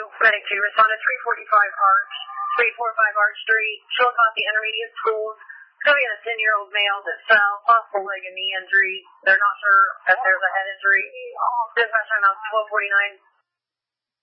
Medic 2, respond to 345 Arch Street, Chillicothe Intermediate School. It's going to be a 10-year-old male that fell, possible leg and knee injury. They're not sure if there's a head injury. Dispatch time out 12:49.